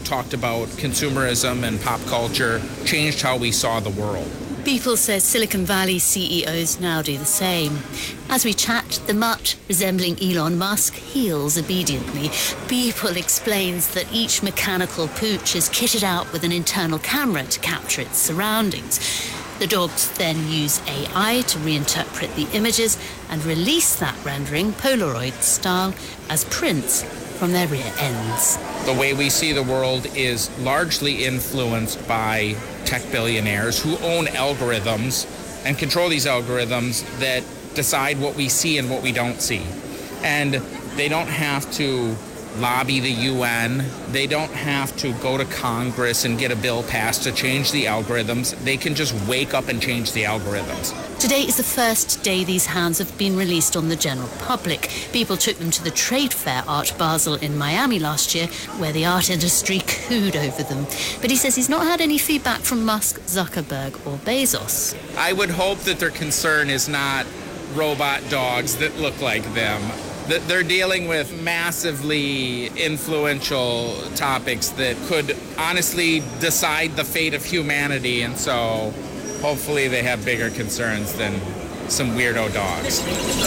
talked about consumerism and pop culture changed how we saw the world. Beeple says Silicon Valley CEOs now do the same. As we chat, the mutt, resembling Elon Musk, heels obediently. Beeple explains that each mechanical pooch is kitted out with an internal camera to capture its surroundings. The dogs then use AI to reinterpret the images and release that rendering, Polaroid style, as prints from their rear ends. The way we see the world is largely influenced by tech billionaires who own algorithms and control these algorithms that decide what we see and what we don't see. And they don't have to lobby the UN. They don't have to go to Congress and get a bill passed to change the algorithms. They can just wake up and change the algorithms. Today is the first day these hounds have been released on the general public. People took them to the trade fair Art Basel in Miami last year, where the art industry cooed over them. But he says he's not had any feedback from Musk, Zuckerberg or Bezos. I would hope that their concern is not robot dogs that look like them. They're dealing with massively influential topics that could honestly decide the fate of humanity, and so hopefully they have bigger concerns than some weirdo dogs.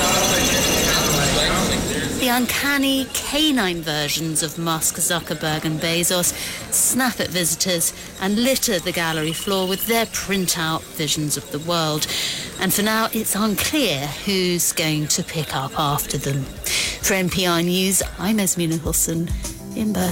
The uncanny canine versions of Musk, Zuckerberg and Bezos snap at visitors and litter the gallery floor with their print-out visions of the world. And for now, it's unclear who's going to pick up after them. For NPR News, I'm Esme Nicholson in Berlin.